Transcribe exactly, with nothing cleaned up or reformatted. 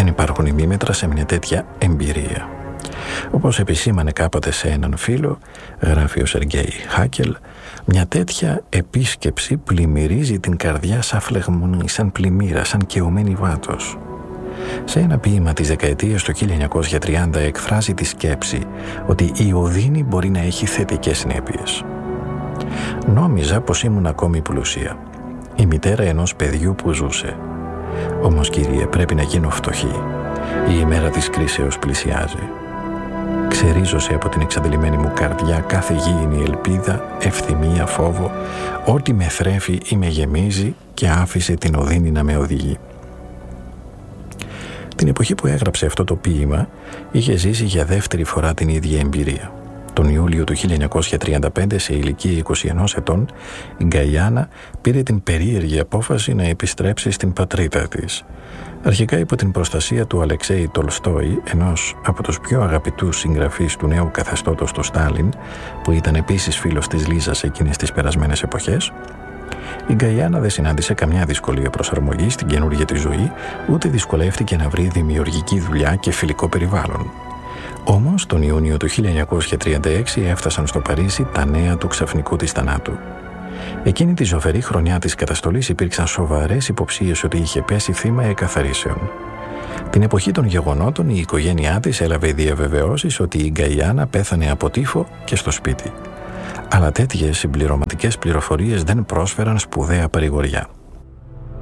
Δεν υπάρχουν ημίμετρα σε μια τέτοια εμπειρία. Όπως επισήμανε κάποτε σε έναν φίλο, γράφει ο Σεργέη Χάκελ, μια τέτοια επίσκεψη πλημμυρίζει την καρδιά σαν φλεγμονή, σαν πλημμύρα, σαν καιωμένη βάτος. Σε ένα ποίημα της δεκαετίας του χίλια εννιακόσια τριάντα εκφράζει τη σκέψη ότι η οδύνη μπορεί να έχει θετικές συνέπειες. Νόμιζα πως ήμουν ακόμη πλούσια, η μητέρα ενός παιδιού που ζούσε. Όμως, Κύριε, πρέπει να γίνω φτωχή. Η ημέρα της κρίσεως πλησιάζει. Ξερίζωσε από την εξαντλημένη μου καρδιά κάθε γήινη ελπίδα, ευθυμία, φόβο, ό,τι με θρέφει ή με γεμίζει, και άφησε την οδύνη να με οδηγεί. Την εποχή που έγραψε αυτό το ποίημα, είχε ζήσει για δεύτερη φορά την ίδια εμπειρία. Τον Ιούλιο του χίλια εννιακόσια τριάντα πέντε, σε ηλικία είκοσι ενός ετών, η Γκαϊάνα πήρε την περίεργη απόφαση να επιστρέψει στην πατρίδα της. Αρχικά υπό την προστασία του Αλεξέη Τολστόη, ενός από τους πιο αγαπητούς συγγραφείς του νέου καθεστώτος του Στάλιν, που ήταν επίσης φίλος της Λίζας εκείνες τις περασμένες εποχές, η Γκαϊάνα δεν συνάντησε καμιά δυσκολία προσαρμογής στην καινούργια της ζωή, ούτε δυσκολεύτηκε να βρει δημιουργική δουλειά και φιλικό περιβάλλον. Όμως, τον Ιούνιο του χίλια εννιακόσια τριάντα έξι έφτασαν στο Παρίσι τα νέα του ξαφνικού της θανάτου. Εκείνη τη ζωφερή χρονιά της καταστολής υπήρξαν σοβαρές υποψίες ότι είχε πέσει θύμα εκαθαρίσεων. Την εποχή των γεγονότων, η οικογένειά της έλαβε διαβεβαιώσεις ότι η Γκαϊάνα πέθανε από τύφο και στο σπίτι. Αλλά τέτοιες συμπληρωματικές πληροφορίες δεν πρόσφεραν σπουδαία παρηγοριά.